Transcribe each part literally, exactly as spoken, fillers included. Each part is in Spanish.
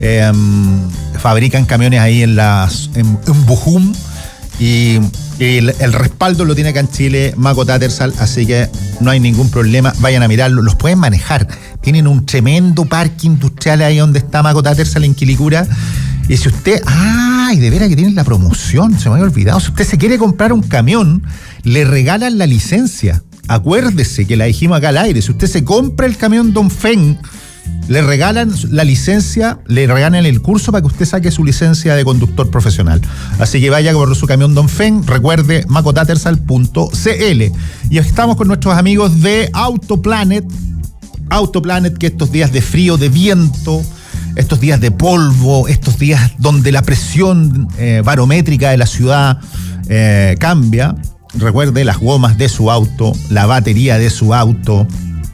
Eh, fabrican camiones ahí en, las, en, en Bujum. Y, y el, el respaldo lo tiene acá en Chile Mako Tattersall, así que no hay ningún problema. Vayan a mirarlo, los pueden manejar. Tienen un tremendo parque industrial ahí donde está Mako Tattersall en Quilicura. Y si usted, ¡ay! De veras que tienen la promoción, se me había olvidado. Si usted se quiere comprar un camión, le regalan la licencia. Acuérdese que la dijimos acá al aire. Si usted se compra el camión Dongfeng, le regalan la licencia, le regalan el curso para que usted saque su licencia de conductor profesional. Así que vaya por su camión Dongfeng, recuerde mako tattersall punto c l. Y estamos con nuestros amigos de Autoplanet. Autoplanet, que estos días de frío, de viento, estos días de polvo, estos días donde la presión eh, barométrica de la ciudad eh, cambia, recuerde las gomas de su auto, la batería de su auto.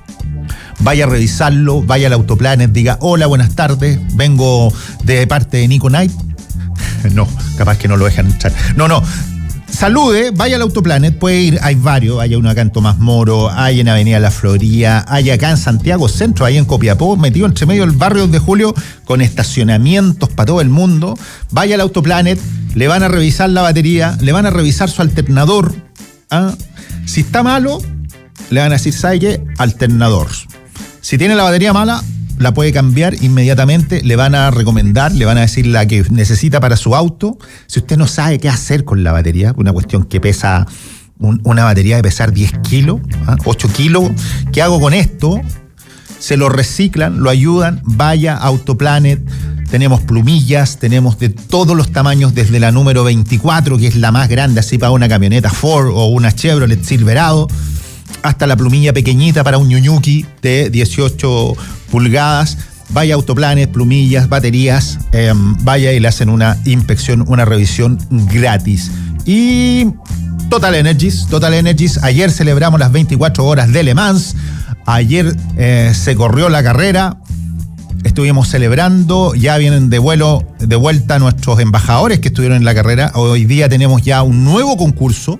Vaya a revisarlo, vaya al Autoplanet, diga, hola, buenas tardes, vengo de parte de Nico Knight. No, capaz que no lo dejan entrar. No, no, salude, vaya al Autoplanet, puede ir, hay varios, hay uno acá en Tomás Moro, hay en Avenida La Florida, hay acá en Santiago Centro, hay en Copiapó, metido entre medio del barrio de Julio, con estacionamientos para todo el mundo. Vaya al Autoplanet, le van a revisar la batería, le van a revisar su alternador. ¿Ah? Si está malo, le van a decir, ¿sabe qué? Alternador. Si tiene la batería mala, la puede cambiar inmediatamente, le van a recomendar, le van a decir la que necesita para su auto. Si usted no sabe qué hacer con la batería, una cuestión que pesa, un, una batería de pesar diez kilos, ¿ah? ocho kilos, ¿qué hago con esto? Se lo reciclan, lo ayudan, vaya a Autoplanet. Tenemos plumillas, tenemos de todos los tamaños, desde la número veinticuatro, que es la más grande, así para una camioneta Ford o una Chevrolet Silverado, hasta la plumilla pequeñita para un ñuñuki de dieciocho pulgadas. Vaya a Autoplanet, plumillas, baterías, eh, vaya y le hacen una inspección, una revisión gratis. Y Total Energies, Total Energies, ayer celebramos las veinticuatro horas de Le Mans, ayer eh, se corrió la carrera, estuvimos celebrando, ya vienen de vuelo, de vuelta nuestros embajadores que estuvieron en la carrera. Hoy día tenemos ya un nuevo concurso.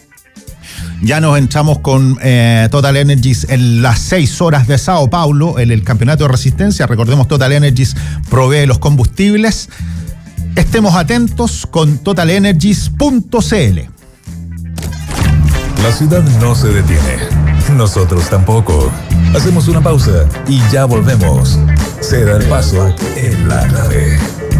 Ya nos entramos con eh, Total Energies en las seis horas de Sao Paulo, en el campeonato de resistencia. Recordemos, Total Energies provee los combustibles. Estemos atentos con total energies punto c l. La ciudad no se detiene. Nosotros tampoco. Hacemos una pausa y ya volvemos. Se da el paso en la clave.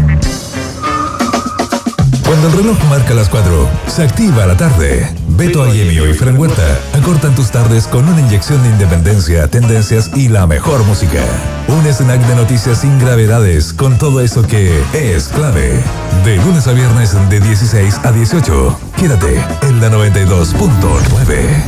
Cuando el reloj marca las cuatro, se activa la tarde. Beto Ayemio y Fran Huerta acortan tus tardes con una inyección de independencia, tendencias y la mejor música. Un snack de noticias sin gravedades, con todo eso que es clave. De lunes a viernes de dieciséis a dieciocho. Quédate en la noventa y dos punto nueve.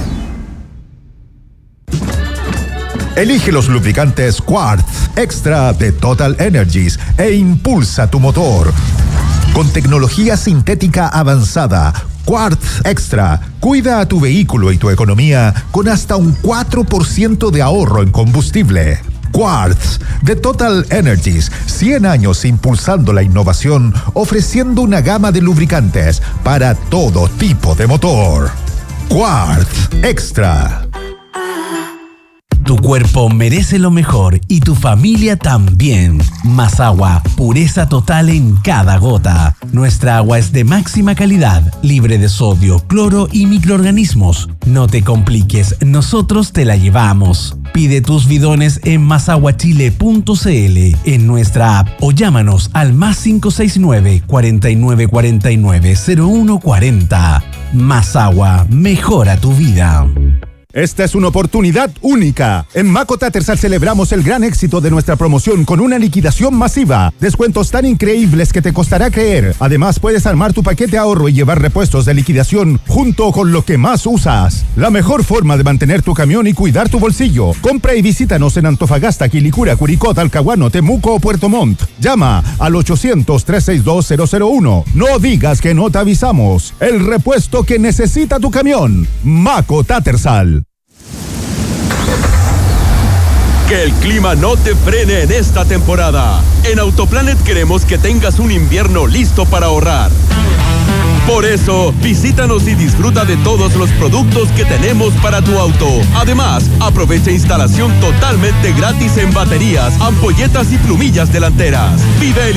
Elige los lubricantes Quartz Extra de Total Energies e impulsa tu motor. Con tecnología sintética avanzada, Quartz Extra cuida a tu vehículo y tu economía con hasta un cuatro por ciento de ahorro en combustible. Quartz de Total Energies, cien años impulsando la innovación, ofreciendo una gama de lubricantes para todo tipo de motor. Quartz Extra. Tu cuerpo merece lo mejor y tu familia también. Más agua, pureza total en cada gota. Nuestra agua es de máxima calidad, libre de sodio, cloro y microorganismos. No te compliques, nosotros te la llevamos. Pide tus bidones en más agua chile punto c l, en nuestra app, o llámanos al más cinco seis nueve, cuatro nueve cuatro nueve, cero uno cuatro cero. Más agua, mejora tu vida. Esta es una oportunidad única. En Mako Tattersall celebramos el gran éxito de nuestra promoción con una liquidación masiva. Descuentos tan increíbles que te costará creer. Además, puedes armar tu paquete ahorro y llevar repuestos de liquidación junto con lo que más usas. La mejor forma de mantener tu camión y cuidar tu bolsillo. Compra y visítanos en Antofagasta, Quilicura, Curicó, Talcahuano, Temuco o Puerto Montt. Llama al ochocientos, trescientos sesenta y dos, cero cero uno. No digas que no te avisamos. El repuesto que necesita tu camión. Mako Tattersall. Que el clima no te frene en esta temporada. En Autoplanet queremos que tengas un invierno listo para ahorrar. Por eso, visítanos y disfruta de todos los productos que tenemos para tu auto. Además, aprovecha instalación totalmente gratis en baterías, ampolletas y plumillas delanteras. Vive el